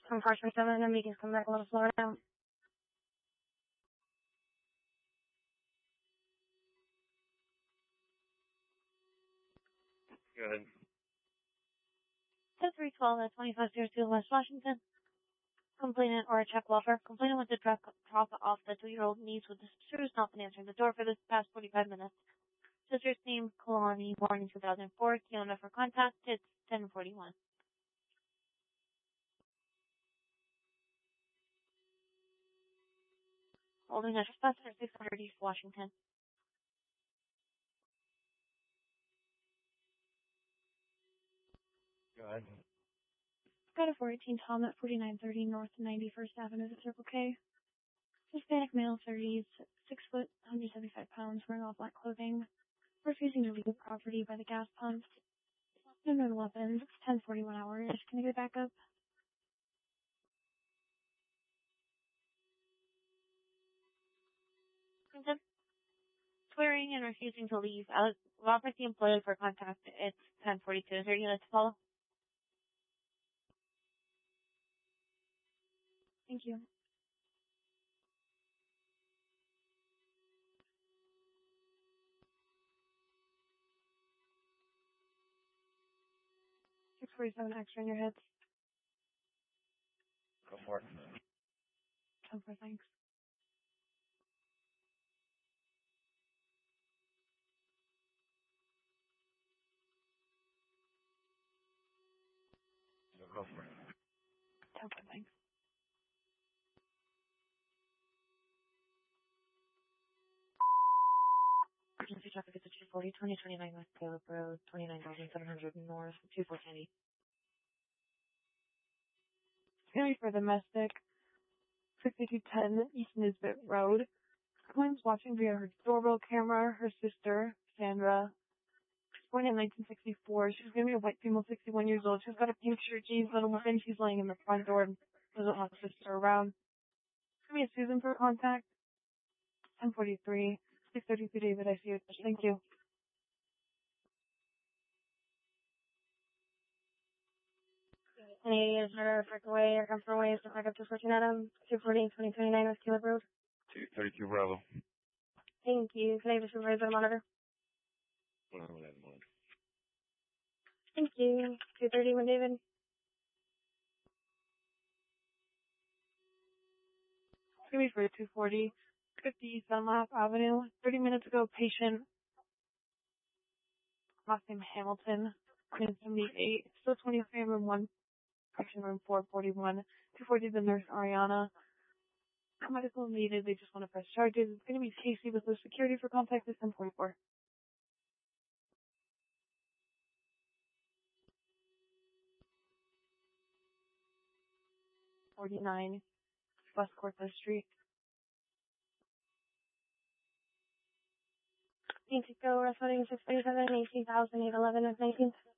Unfortunately, some of the meetings come back a little slower now. Go ahead. 312 at 2502 West Washington. Complainant or a check welfare. Complainant with the drop off the 2-year-old niece with the sister's not been answering the door for the past 45 minutes. Sister's name, Kalani, born in 2004. Kiona for contact. It's 1041. Holding a trespass at 600 East Washington. Go ahead. Got a 418 Tom at 4930 North 91st Avenue at Circle K. Hispanic male, 30s, 6 foot, 175 pounds, wearing all black clothing, refusing to leave the property by the gas pump. Unknown weapons, 10:41 hours. Can I get back up? Swearing and refusing to leave. I'll offer the employee for contact. It's 10:42. Is there any to follow? Thank you. $647 extra in your head. Go for it. 10-4, thanks. Go for it. 10-4, thanks. Emergency traffic is at 240, 2029 West Caleb Road, 29,700 North, 2410. It's going to be for domestic, 6210 East Nisbet Road. Client's watching via her doorbell camera. Her sister, Sandra, she's born in 1964. She's going to be a white female, 61 years old. She's got a pink shirt, jeans, little woman. She's laying in the front door and doesn't want the sister around. It's going to be a Susan for contact. 1043, 632 David, I see you. Thank you. Any is her breakaway or comfort ways to back up to 14 Adam, 240, 2029 West Caleb Road. 232 Bravo. Thank you. Can I have a supervisor monitor? Thank you. 231 David. It's going to be for 240, 50 Dunlap Avenue. 30 minutes ago, patient, last name Hamilton, 78, still 23 room 1, section room 441, 240 the nurse Ariana. No medical needed, they just want to press charges. It's going to be Casey with the security for contact is 1044. 49 West Cortez Street. Antico, Restaurant 637, 18,811 and 19th.